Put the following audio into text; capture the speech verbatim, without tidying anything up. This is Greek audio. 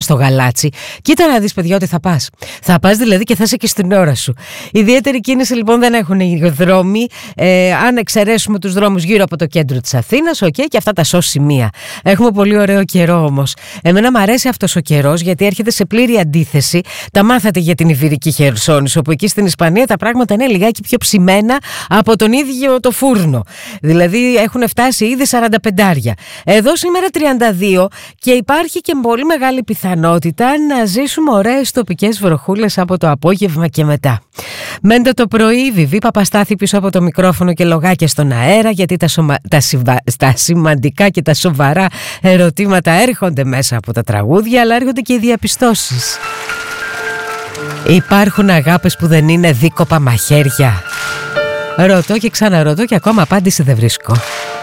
στο γαλάτσι. Κοίτα να δεις, παιδιά, ότι θα πας. Θα πας δηλαδή και θα είσαι και στην ώρα σου. Ιδιαίτερη κίνηση λοιπόν δεν έχουν οι δρόμοι. Ε, αν εξαιρέσουμε τους δρόμους γύρω από το κέντρο της Αθήνας, okay, και αυτά τα σως σημεία. Έχουμε πολύ ωραίο καιρό όμως. Εμένα μου αρέσει αυτός ο καιρός γιατί έρχεται σε πλήρη αντίθεση. Τα μάθατε για την Ιβηρική Χερσόνησο, όπου εκεί στην Ισπανία τα πράγματα είναι λιγάκι πιο ψημένα από τον ίδιο το φούρνο. Δηλαδή έχουν φτάσει ήδη σαράντα πέντε. Εδώ σήμερα τριάντα δύο και υπάρχει και πολύ μεγάλη πιθανότητα να ζήσουμε ωραίες τοπικές βροχούλες από το απόγευμα και μετά. Μέντε το πρωί, Βιβί Παπαστάθη πίσω από το μικρόφωνο και λογάκια στον αέρα, γιατί τα, σωμα... τα, συμβα... τα σημαντικά και τα σοβαρά ερωτήματα έρχονται μέσα από τα τραγούδια, αλλά έρχονται και οι διαπιστώσεις. Υπάρχουν αγάπες που δεν είναι δίκοπα μαχαίρια. Ρωτώ και ξαναρωτώ και ακόμα απάντηση δεν βρίσκω.